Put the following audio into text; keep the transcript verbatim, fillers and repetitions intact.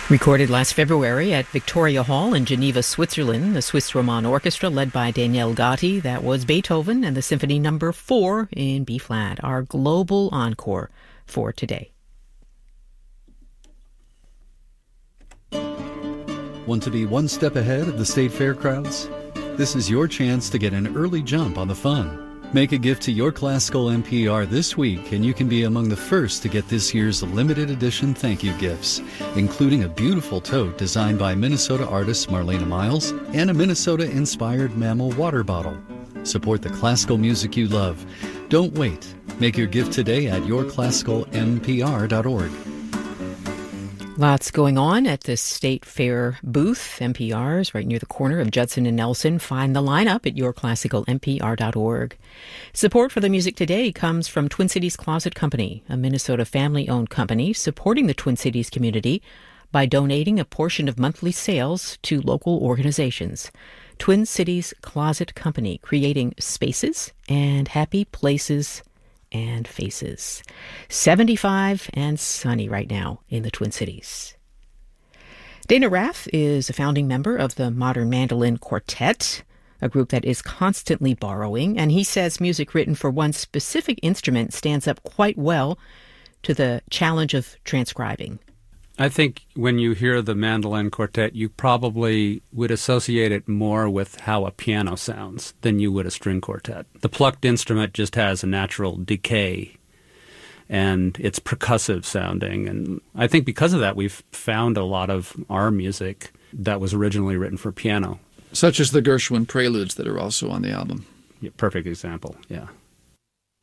Recorded last February at Victoria Hall in Geneva, Switzerland, the Swiss Romand Orchestra led by Daniel Gatti. That was Beethoven and the Symphony Number four in B-flat, our global encore for today. Want to be one step ahead of the state fair crowds? This is your chance to get an early jump on the fun. Make a gift to your classical N P R this week, and you can be among the first to get this year's limited edition thank you gifts, including a beautiful tote designed by Minnesota artist Marlena Miles and a Minnesota-inspired mammal water bottle. Support the classical music you love. Don't wait. Make your gift today at your classical n p r dot org. Lots going on at the State Fair booth. N P R's right near the corner of Judson and Nelson. Find the lineup at your classical n p r dot org. Support for the music today comes from Twin Cities Closet Company, a Minnesota family-owned company supporting the Twin Cities community by donating a portion of monthly sales to local organizations. Twin Cities Closet Company, creating spaces and happy places and faces. seventy-five and sunny right now in the Twin Cities. Dana Rath is a founding member of the Modern Mandolin Quartet, a group that is constantly borrowing, and he says music written for one specific instrument stands up quite well to the challenge of transcribing. I think when you hear the mandolin quartet, you probably would associate it more with how a piano sounds than you would a string quartet. The plucked instrument just has a natural decay, and it's percussive sounding. And I think because of that, we've found a lot of our music that was originally written for piano. Such as the Gershwin preludes that are also on the album. Yeah, perfect example, yeah.